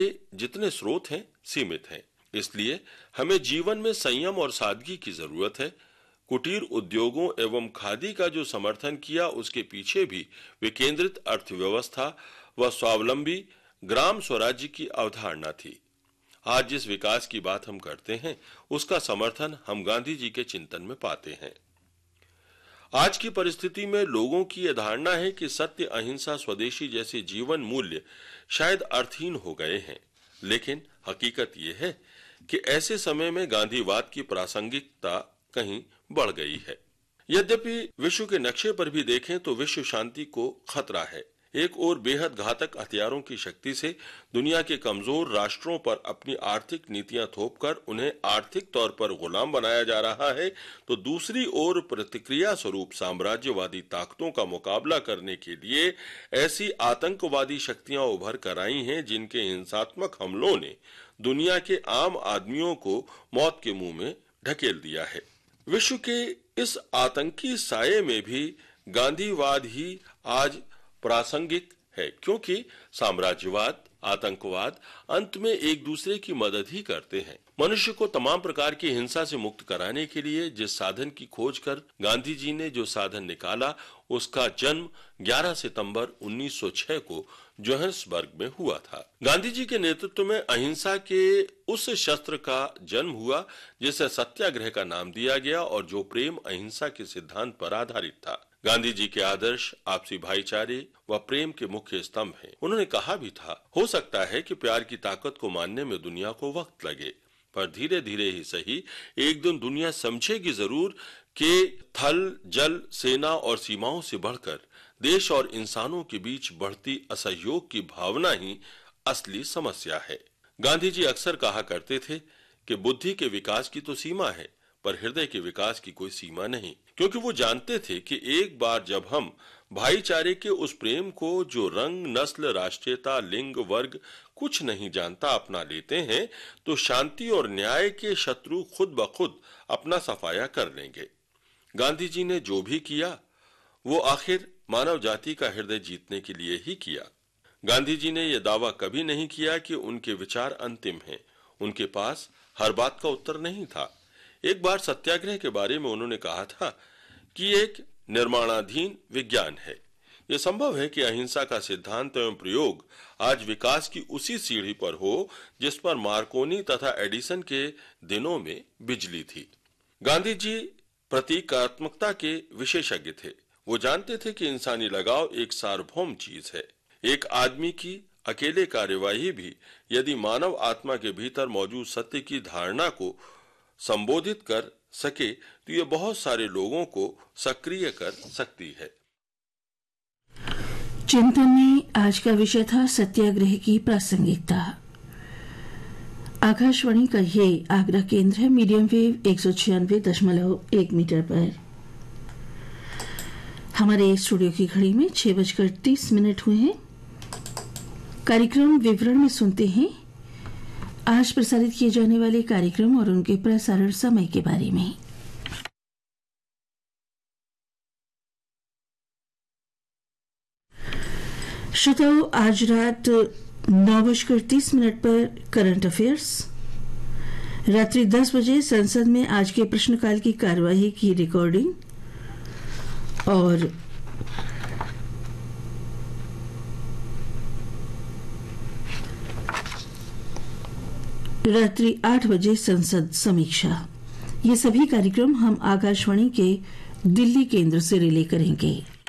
जितने स्रोत हैं सीमित हैं, इसलिए हमें जीवन में संयम और सादगी की जरूरत है। कुटीर उद्योगों एवं खादी का जो समर्थन किया, उसके पीछे भी विकेंद्रित अर्थव्यवस्था व स्वावलंबी ग्राम स्वराज्य की अवधारणा थी। आज जिस विकास की बात हम करते हैं, उसका समर्थन हम गांधी जी के चिंतन में पाते हैं। आज की परिस्थिति में लोगों की यह धारणा है कि सत्य, अहिंसा, स्वदेशी जैसे जीवन मूल्य शायद अर्थहीन हो गए हैं, लेकिन हकीकत यह है कि ऐसे समय में गांधीवाद की प्रासंगिकता कहीं बढ़ गई है। यद्यपि विश्व के नक्शे पर भी देखें तो विश्व शांति को खतरा है। एक ओर बेहद घातक हथियारों की शक्ति से दुनिया के कमजोर राष्ट्रों पर अपनी आर्थिक नीतियां थोपकर उन्हें आर्थिक तौर पर गुलाम बनाया जा रहा है, तो दूसरी ओर प्रतिक्रिया स्वरूप साम्राज्यवादी ताकतों का मुकाबला करने के लिए ऐसी आतंकवादी शक्तियां उभर कर आई हैं जिनके हिंसात्मक हमलों ने दुनिया के आम आदमियों को मौत के मुंह में ढकेल दिया है। विश्व के इस आतंकी साये में भी गांधीवाद ही आज प्रासंगिक है, क्योंकि साम्राज्यवाद, आतंकवाद अंत में एक दूसरे की मदद ही करते हैं। मनुष्य को तमाम प्रकार की हिंसा से मुक्त कराने के लिए जिस साधन की खोज कर गांधी जी ने जो साधन निकाला, उसका जन्म 11 सितंबर 1906 को जोहान्सबर्ग में हुआ था। गांधी जी के नेतृत्व में अहिंसा के उस शस्त्र का जन्म हुआ जिसे सत्याग्रह का नाम दिया गया और जो प्रेम अहिंसा के सिद्धांत पर आधारित था। गांधी जी के आदर्श आपसी भाईचारे व प्रेम के मुख्य स्तंभ हैं। उन्होंने कहा भी था, हो सकता है कि प्यार की ताकत को मानने में दुनिया को वक्त लगे, पर धीरे धीरे ही सही एक दिन दुनिया समझेगी जरूर कि थल, जल, सेना और सीमाओं से बढ़कर देश और इंसानों के बीच बढ़ती असहयोग की भावना ही असली समस्या है। गांधी जी अक्सर कहा करते थे कि बुद्धि के विकास की तो सीमा है, पर हृदय के विकास की कोई सीमा नहीं, क्योंकि वो जानते थे कि एक बार जब हम भाईचारे के उस प्रेम को जो रंग, नस्ल, राष्ट्रीयता, लिंग, वर्ग कुछ नहीं जानता अपना लेते हैं, तो शांति और न्याय के शत्रु खुद ब खुद अपना सफाया कर लेंगे। गांधी जी ने जो भी किया वो आखिर मानव जाति का हृदय जीतने के लिए ही किया। गांधी जी ने यह दावा कभी नहीं किया कि उनके विचार अंतिम हैं। उनके पास हर बात का उत्तर नहीं था। एक बार सत्याग्रह के बारे में उन्होंने कहा था कि एक निर्माणाधीन विज्ञान है। यह संभव है कि अहिंसा का सिद्धांत एवं प्रयोग आज विकास की उसी सीढ़ी पर हो जिस पर मार्कोनी तथा एडिसन के दिनों में बिजली थी। गांधी जी प्रतीकात्मकता के विशेषज्ञ थे। वो जानते थे कि इंसानी लगाव एक सार्वभौम चीज है। एक आदमी की अकेले कार्यवाही भी यदि मानव आत्मा के भीतर मौजूद सत्य की धारणा को संबोधित कर सके तो ये बहुत सारे लोगों को सक्रिय कर सकती है। चिंतन में आज का विषय था सत्याग्रह की प्रासंगिकता। आकाशवाणी का ये आगरा केंद्र है, मीडियम वेव 196.1 मीटर पर। हमारे स्टूडियो की घड़ी में 6:30 हुए हैं। कार्यक्रम विवरण में सुनते हैं आज प्रसारित किए जाने वाले कार्यक्रम और उनके प्रसारण समय के बारे में। श्रोताओं, आज रात 9:30 पर करंट अफेयर्स, रात्रि 10 बजे संसद में आज के प्रश्नकाल की कार्यवाही की रिकॉर्डिंग और रात्रि 8 बजे संसद समीक्षा। ये सभी कार्यक्रम हम आकाशवाणी के दिल्ली केंद्र से रिले करेंगे।